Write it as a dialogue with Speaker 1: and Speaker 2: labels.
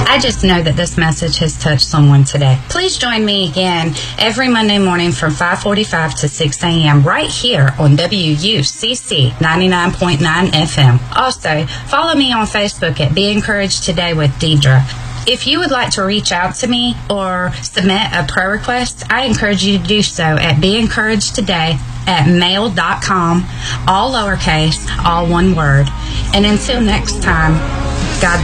Speaker 1: I just know that this message has touched someone today. Please join me again every Monday morning from 5:45 to 6 a.m. right here on WUCC 99.9 FM. Also, follow me on Facebook at Be Encouraged Today with Deidre. If you would like to reach out to me or submit a prayer request, I encourage you to do so at beencouragedtoday@mail.com, all lowercase, all one word. And until next time,